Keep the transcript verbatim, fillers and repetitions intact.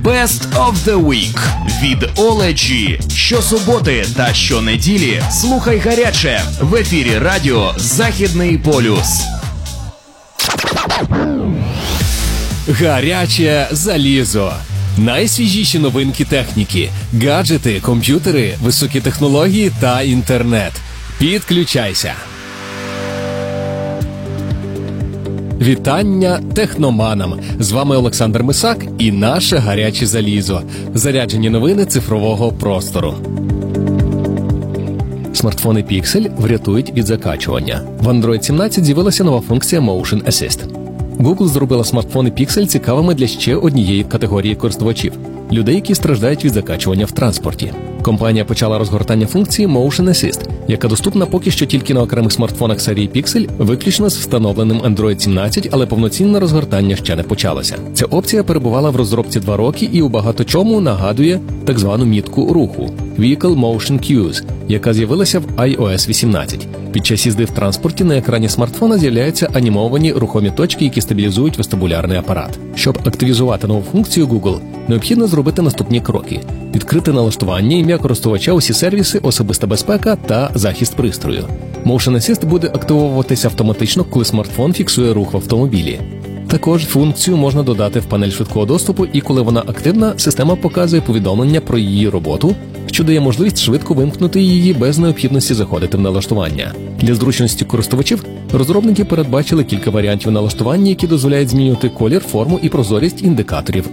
Best of the Week від Оле Джі. Щосуботи та щонеділі слухай гаряче в ефірі радіо «Західний полюс». Гаряче залізо. Найсвіжіші новинки техніки, гаджети, комп'ютери, високі технології та інтернет. Підключайся. Вітання техноманам! З вами Олександр Мисак і наше гаряче залізо. Заряджені новини цифрового простору. Смартфони Pixel врятують від закачування. В Android сімнадцять з'явилася нова функція Motion Assist. Google зробила смартфони Pixel цікавими для ще однієї категорії користувачів – людей, які страждають від закачування в транспорті. Компанія почала розгортання функції Motion Assist, яка доступна поки що тільки на окремих смартфонах серії Pixel, виключно з встановленим Android сімнадцять, але повноцінне розгортання ще не почалося. Ця опція перебувала в розробці два роки і у багато чому нагадує так звану мітку руху – Vehicle Motion Cues, яка з'явилася в ай о ес вісімнадцять. Під час їзди в транспорті на екрані смартфона з'являються анімовані рухомі точки, які стабілізують вестибулярний апарат. Щоб активізувати нову функцію Google, необхідно зробити наступні кроки – відкрити налаштування, ім'я користувача, усі сервіси, особиста безпека та захист пристрою. Motion Assist буде активовуватися автоматично, коли смартфон фіксує рух в автомобілі. Також функцію можна додати в панель швидкого доступу, і коли вона активна, система показує повідомлення про її роботу, що дає можливість швидко вимкнути її без необхідності заходити в налаштування. Для зручності користувачів розробники передбачили кілька варіантів налаштування, які дозволяють змінювати колір, форму і прозорість індикаторів